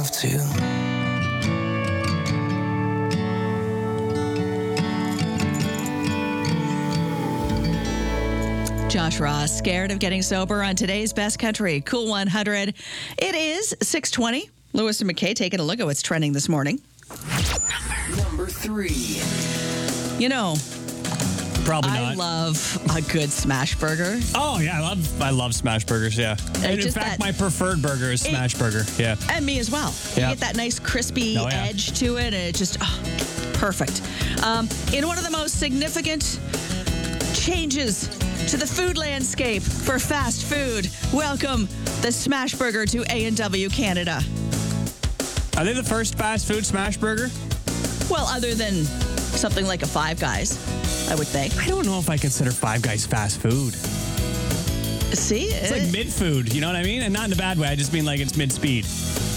have to. Josh Ross, scared of getting sober on today's Best Country Cool 100. It is 6:20. Lewis and McKay taking a look at what's trending this morning. Number 3. You know, Probably I not. love a good smash burger. Oh, yeah. I love smash burgers, yeah. And in just fact, that- my preferred burger is smash burger, yeah. And me as well. Yeah. You get that nice crispy Oh, yeah. edge to it, and it just, perfect. In one of the most significant changes to the food landscape for fast food, welcome the smash burger to A&W Canada. Are they the first fast food smash burger? Well, other than something like a Five Guys, I would think. I don't know if I consider Five Guys fast food. See? It's like mid-food, you know what I mean? And not in a bad way. I just mean like it's mid-speed.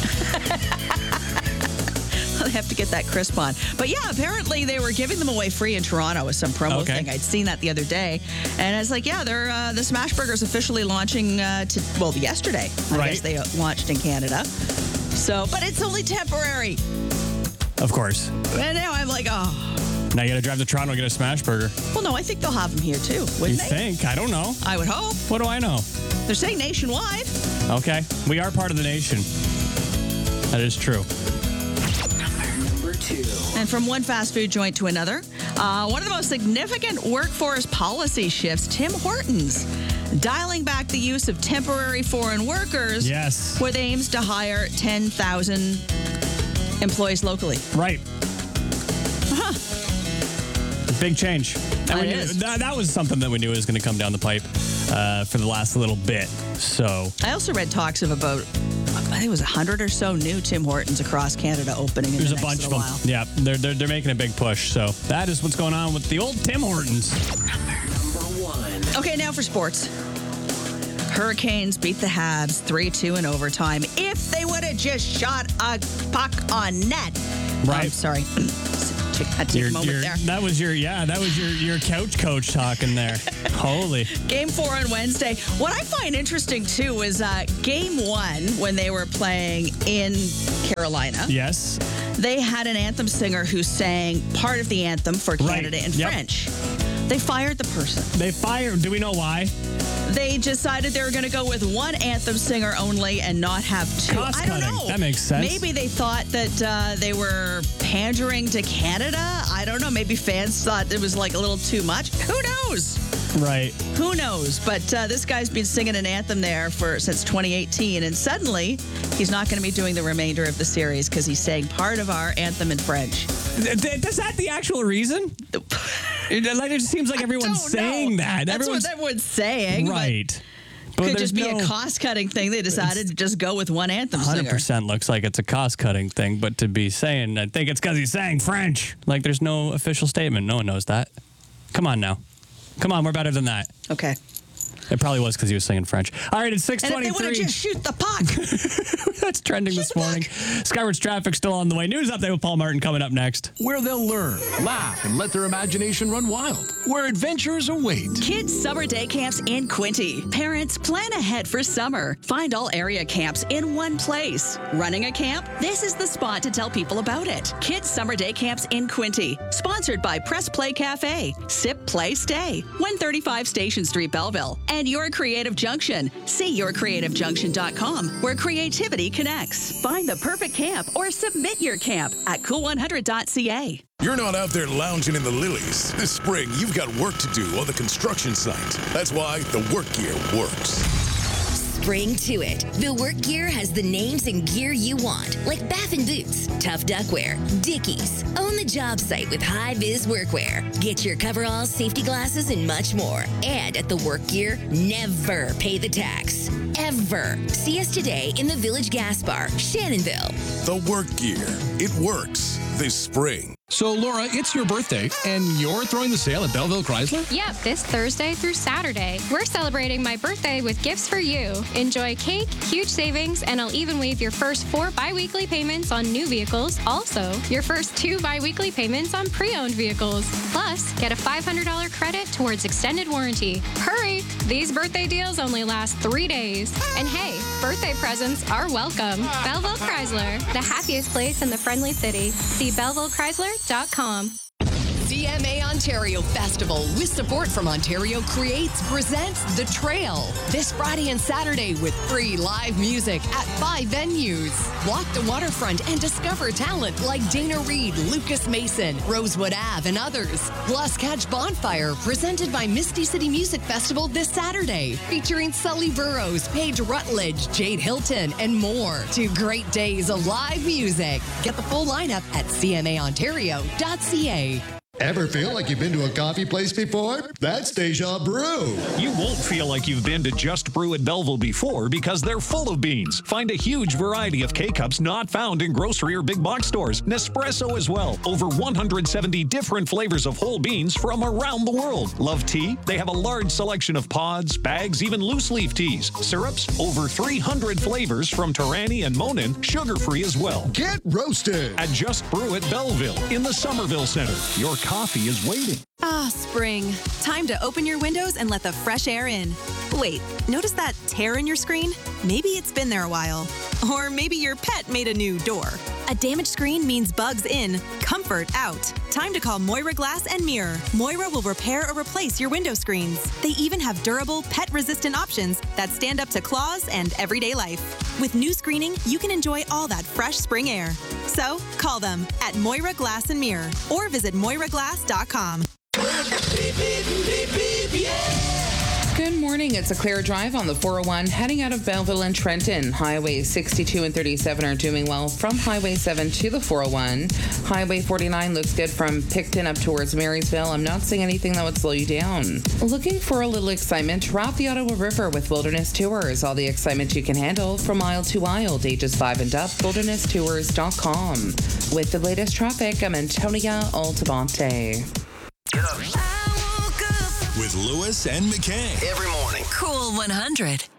They have to get that crisp on. But yeah, apparently they were giving them away free in Toronto with some promo Okay. thing. I'd seen that the other day. And I was like, yeah, they're the Smash Burger's officially launching yesterday. I Right. guess they launched in Canada. So, but it's only temporary. Of course. And now I'm like, oh. Now you got to drive to Toronto and get a smash burger. Well, no, I think they'll have them here too, You wouldn't they? think? I don't know. I would hope. What do I know? They're saying nationwide. Okay. We are part of the nation. That is true. Number 2. And from one fast food joint to another, one of the most significant workforce policy shifts, Tim Hortons, dialing back the use of temporary foreign workers Yes. with aims to hire 10,000 employees locally. Right. Big change. And It we knew- is. that was something that we knew was going to come down the pipe for the last little bit. So, I also read talks of about, I think it was 100 or so new Tim Hortons across Canada opening in there's the a next bunch of little them. while. Yeah, they're making a big push. So that is what's going on with the old Tim Hortons. Number 1. Okay, now for sports. Hurricanes beat the Habs 3-2 in overtime. If they would have just shot a puck on net. Right. I'm sorry. Had to take a moment there. That was your couch coach talking there. Holy. Game 4 on Wednesday. What I find interesting, too, is Game 1, when they were playing in Carolina, Yes. they had an anthem singer who sang part of the anthem for Canada in Yep. French. They fired the person. They fired. Do we know why? They decided they were going to go with one anthem singer only and not have two. Cost I don't cutting. know. That makes sense. Maybe they thought that they were pandering to Canada. I don't know. Maybe fans thought it was like a little too much. Who knows? Right. Who knows? But this guy's been singing an anthem there since 2018, and suddenly he's not going to be doing the remainder of the series because he sang part of our anthem in French. Is that the actual reason? It just seems like everyone's saying that. That's what everyone's saying. but Right. Could just be a cost-cutting thing. They decided to just go with one anthem singer. 100% looks like it's a cost-cutting thing, but to be saying, I think it's because he's saying French. Like, there's no official statement. No one knows that. Come on now. Come on, we're better than that. Okay. It probably was because he was singing French. All right, it's And if 6:23. they would have just shoot the puck. That's trending this morning. Skywards traffic still on the way. News update with Paul Martin coming up next. Where they'll learn, laugh, and let their imagination run wild. Where adventures await. Kids Summer Day Camps in Quinte. Parents, plan ahead for summer. Find all area camps in one place. Running a camp? This is the spot to tell people about it. Kids Summer Day Camps in Quinte. Sponsored by Press Play Cafe. Sip, Play, Stay. 135 Station Street, Belleville. And Your Creative Junction. See yourcreativejunction.com, where creativity connects. Find the perfect camp or submit your camp at cool100.ca. You're not out there lounging in the lilies. This spring, you've got work to do on the construction site. That's why the work gear works. Spring to it. The work gear has the names and gear you want, like Baffin Boots, Tough Duckwear, Dickies. Own the job site with high-vis workwear. Get your coveralls, safety glasses, and much more. And at the work gear, never pay the tax. Ever. See us today in the Village Gas Bar, Shannonville. The work gear. It works this spring. So, Laura, it's your birthday, and you're throwing the sale at Belleville Chrysler? Yep, this Thursday through Saturday. We're celebrating my birthday with gifts for you. Enjoy cake, huge savings, and I'll even waive your first 4 bi-weekly payments on new vehicles. Also, your first 2 bi-weekly payments on pre-owned vehicles. Plus, get a $500 credit towards extended warranty. Hurry! These birthday deals only last 3 days. And hey, Birthday presents are welcome. Belleville Chrysler, the happiest place in the friendly city. See BellevilleChrysler.com. CMA Ontario Festival, with support from Ontario Creates, presents The Trail this Friday and Saturday with free live music at 5 venues. Walk the waterfront and discover talent like Dana Reed, Lucas Mason, Rosewood Ave, and others. Plus, catch Bonfire, presented by Misty City Music Festival this Saturday, featuring Sully Burrows, Paige Rutledge, Jade Hilton, and more. 2 great days of live music. Get the full lineup at cmaontario.ca. Ever feel like you've been to a coffee place before? That's Deja Brew. You won't feel like you've been to Just Brew at Belleville before because they're full of beans. Find a huge variety of K-Cups not found in grocery or big box stores. Nespresso as well. Over 170 different flavors of whole beans from around the world. Love tea? They have a large selection of pods, bags, even loose leaf teas. Syrups? Over 300 flavors from Tarani and Monin. Sugar-free as well. Get roasted at Just Brew at Belleville in the Somerville Center. Your coffee is waiting. Ah, spring. Time to open your windows and let the fresh air in. Wait, notice that tear in your screen? Maybe it's been there a while. Or maybe your pet made a new door. A damaged screen means bugs in, comfort out. Time to call Moira Glass and Mirror. Moira will repair or replace your window screens. They even have durable, pet-resistant options that stand up to claws and everyday life. With new screening, you can enjoy all that fresh spring air. So, call them at Moira Glass and Mirror or visit MoiraGlass.com. Good morning. It's a clear drive on the 401 heading out of Belleville and Trenton. Highway 62 and 37 are doing well from Highway 7 to the 401. Highway 49 looks good from Picton up towards Marysville. I'm not seeing anything that would slow you down. Looking for a little excitement? Route the Ottawa River with Wilderness Tours. All the excitement you can handle from aisle to aisle. Ages 5 and up. WildernessTours.com. With the latest traffic, I'm Antonia Altamonte. With Lewis and McKay. Every morning. Cool 100.